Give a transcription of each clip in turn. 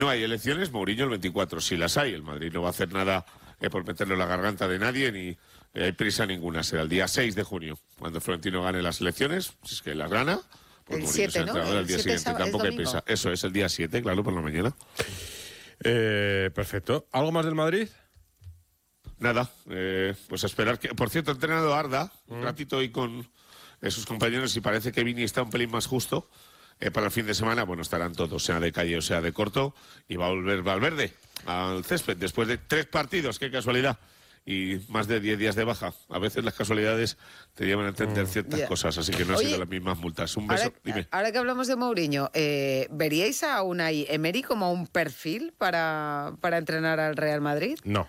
No hay elecciones, Mourinho el 24, si las hay. El Madrid no va a hacer nada por meterlo en la garganta de nadie, ni hay prisa ninguna. Será el día 6 de junio, cuando Florentino gane las elecciones, si es que las gana. Pues el Mourinho 7, ¿no? El día siguiente, tampoco hay prisa. Eso es el día 7, claro, por la mañana. Perfecto. ¿Algo más del Madrid? Nada, pues a esperar que... Por cierto, ha entrenado Arda un ratito hoy con sus compañeros y parece que Vini está un pelín más justo. Para el fin de semana, bueno, estarán todos, sea de calle o sea de corto, y va a volver Valverde al césped después de 3 partidos, qué casualidad, y más de 10 días de baja. A veces las casualidades te llevan a entender ciertas cosas, así que no han sido las mismas multas. Un beso, dime. Ahora que hablamos de Mourinho, ¿veríais a Unai Emery como un perfil para entrenar al Real Madrid? No.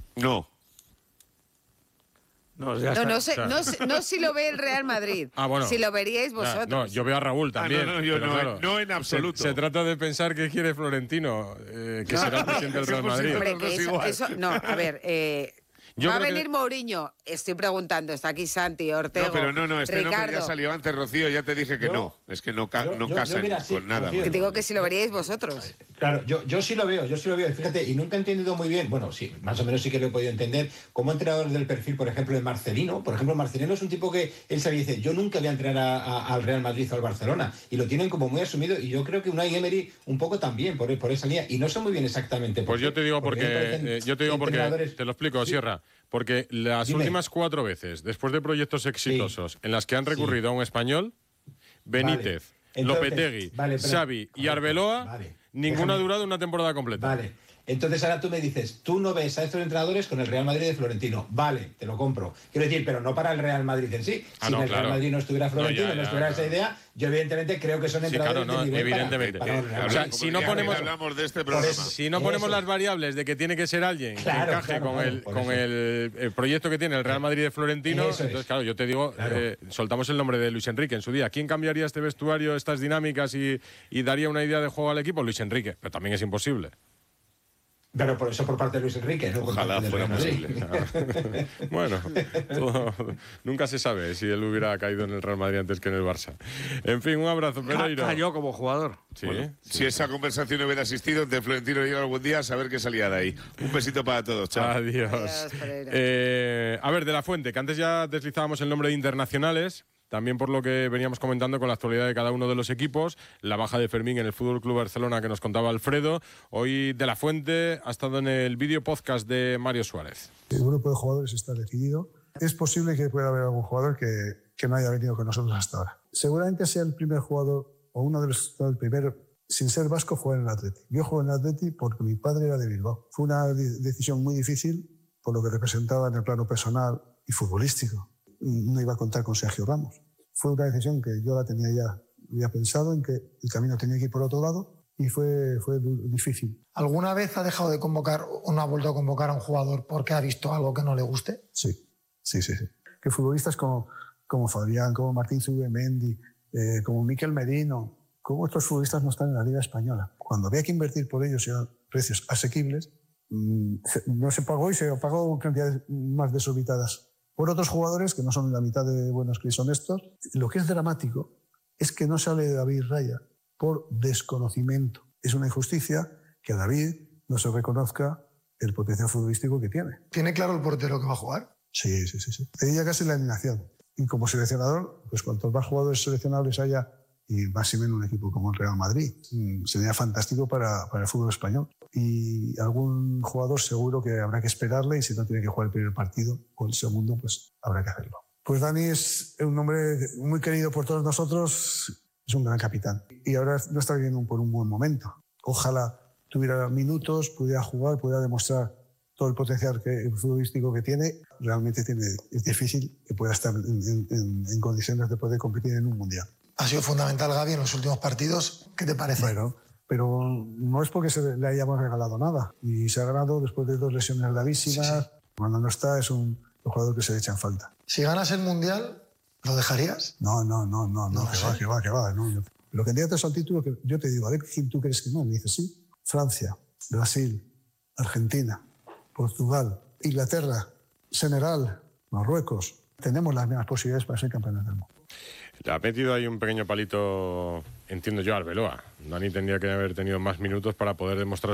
No si lo ve el Real Madrid. Bueno. Si lo veríais vosotros. No, yo veo a Raúl también. No en absoluto. Se trata de pensar qué quiere Florentino, que será el presidente del Real Madrid. Hombre, que eso, no, a ver, va a venir Mourinho. Estoy preguntando, está aquí Santi, Ortega. No, pero este Ricardo. nombre ya salió antes, Rocío, ya te dije que no. Es que no casan con nada. Rocío, digo que si lo veríais vosotros. Claro, yo sí lo veo. Fíjate, y nunca he entendido muy bien, bueno, sí, más o menos sí que lo he podido entender, como entrenador del perfil, por ejemplo, de Marcelino. Por ejemplo, Marcelino es un tipo que él se dice, yo nunca voy a entrenar al Real Madrid o al Barcelona, y lo tienen como muy asumido, y yo creo que Unai Emery un poco también por esa línea, y no sé muy bien exactamente por qué. Pues yo te digo porque te lo explico, sí. Sierra, porque las últimas 4 veces, después de proyectos exitosos en las que han recurrido a un español, Benítez, Lopetegui, Xavi y Arbeloa, ninguno ha durado una temporada completa. Vale. Entonces ahora tú me dices, tú no ves a estos entrenadores con el Real Madrid de Florentino. Vale, te lo compro. Quiero decir, pero no para el Real Madrid en sí. Si en el Real Madrid no estuviera Florentino, no estuviera esa idea, yo evidentemente creo que son entrenadores de nivel evidentemente. para o sea, si no ponemos, hablamos de este programa. Si no ponemos las variables de que tiene que ser alguien que encaje con el proyecto que tiene el Real Madrid de Florentino, entonces claro, yo te digo, soltamos el nombre de Luis Enrique en su día. ¿Quién cambiaría este vestuario, estas dinámicas y daría una idea de juego al equipo? Luis Enrique, pero también es imposible. Pero por eso por parte de Luis Enrique, ¿no? Ojalá fuera posible. Bueno, nunca se sabe si él hubiera caído en el Real Madrid antes que en el Barça. En fin, un abrazo, Pereiro. Cayó como jugador. Sí, bueno, si esa conversación hubiera existido entre Florentino y yo algún día, a saber qué salía de ahí. Un besito para todos, chao. Adiós. A ver, de la Fuente, que antes ya deslizábamos el nombre de internacionales. También por lo que veníamos comentando con la actualidad de cada uno de los equipos, la baja de Fermín en el FC Barcelona que nos contaba Alfredo. Hoy De la Fuente ha estado en el vídeo podcast de Mario Suárez. El grupo de jugadores está decidido. Es posible que pueda haber algún jugador que no haya venido con nosotros hasta ahora. Seguramente sea el primer jugador o uno de los primeros, sin ser vasco, jugar en el Atleti. Yo juego en el Atleti porque mi padre era de Bilbao. Fue una decisión muy difícil por lo que representaba en el plano personal y futbolístico. No iba a contar con Sergio Ramos. Fue una decisión que yo la tenía ya había pensado en que el camino tenía que ir por otro lado y fue difícil. ¿Alguna vez ha dejado de convocar o no ha vuelto a convocar a un jugador porque ha visto algo que no le guste? Sí. Que futbolistas como Fabián, como Martín Zubimendi, como Miquel Merino, como estos futbolistas no están en la Liga Española. Cuando había que invertir por ellos a precios asequibles, no se pagó y se pagó cantidades más desorbitadas. Por otros jugadores que no son la mitad de buenos que son estos, lo que es dramático es que no sale de David Raya por desconocimiento. Es una injusticia que a David no se reconozca el potencial futbolístico que tiene. ¿Tiene claro el portero que va a jugar? Sí. Te diría casi la eliminación. Y como seleccionador, pues cuantos más jugadores seleccionables haya, y más si en un equipo como el Real Madrid, sería fantástico para el fútbol español. Y algún jugador seguro que habrá que esperarle, y si no tiene que jugar el primer partido o el segundo, pues habrá que hacerlo. Pues Dani es un hombre muy querido por todos nosotros, es un gran capitán. Y ahora no está viviendo por un buen momento. Ojalá tuviera minutos, pudiera jugar, pudiera demostrar todo el potencial futbolístico que tiene. Realmente es difícil que pueda estar en condiciones de poder competir en un mundial. Ha sido fundamental Gavi en los últimos partidos. ¿Qué te parece? Bueno, pero no es porque le hayamos regalado nada. Y se ha ganado después de 2 lesiones gravísimas. Sí. Cuando no está, es un jugador que se le echa en falta. Si ganas el mundial, ¿lo dejarías? No, que va. No. Lo candidatos al título, que yo te digo, a ver quién tú crees que no. Me dices, sí. Francia, Brasil, Argentina, Portugal, Inglaterra, Senegal, Marruecos, tenemos las mismas posibilidades para ser campeones del mundo. Le ha metido ahí un pequeño palito, entiendo yo, a Arbeloa. Dani tendría que haber tenido más minutos para poder demostrar